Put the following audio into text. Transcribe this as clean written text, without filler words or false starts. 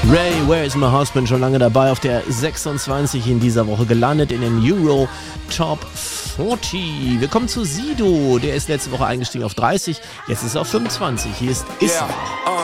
Ray, Where is my husband? Schon lange dabei, auf der 26 in dieser Woche gelandet in den Euro Top 40. Wir kommen zu Sido, der ist letzte Woche eingestiegen auf 30, jetzt ist er auf 25. Hier ist Issa.